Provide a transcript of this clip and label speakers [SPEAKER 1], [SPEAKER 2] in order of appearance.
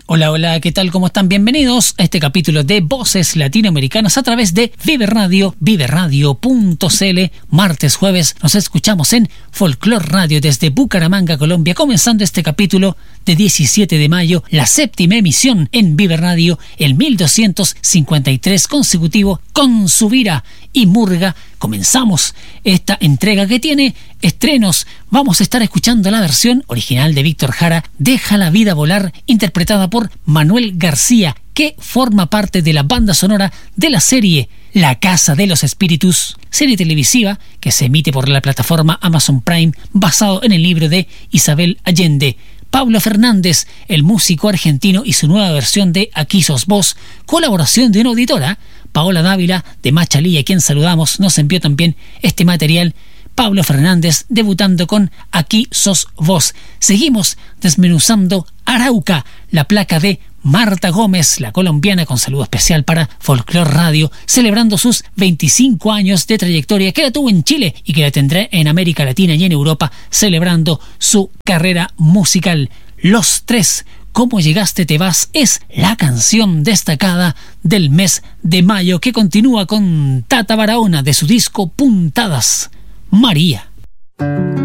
[SPEAKER 1] Hola, hola, ¿qué tal? ¿Cómo están? Bienvenidos a este capítulo de Voces Latinoamericanas a través de Vive Radio, viveradio.cl. Martes, jueves nos escuchamos en Folklore Radio desde Bucaramanga, Colombia, comenzando este capítulo de 17 de mayo, la séptima emisión en Vive Radio, el 1253 consecutivo con Subira y Murga. Comenzamos esta entrega que tiene estrenos. Vamos a estar escuchando la versión original de Víctor Jara, Deja la vida volar, interpretada por Manuel García, que forma parte de la banda sonora de la serie La Casa de los Espíritus, serie televisiva que se emite por la plataforma Amazon Prime, basado en el libro de Isabel Allende. Pablo Fernández, el músico argentino, y su nueva versión de Aquí sos vos, colaboración de una auditora, Paola Dávila de Machalí, a quien saludamos, nos envió también este material. Pablo Fernández debutando con Aquí sos vos. Seguimos desmenuzando Arauca, la placa de Marta Gómez, la colombiana, con saludo especial para Folklore Radio, celebrando sus 25 años de trayectoria, que la tuvo en Chile y que la tendrá en América Latina y en Europa, celebrando su carrera musical. Los Tres, Cómo llegaste te vas, es la canción destacada del mes de mayo, que continúa con Tata Barahona de su disco Puntadas. María.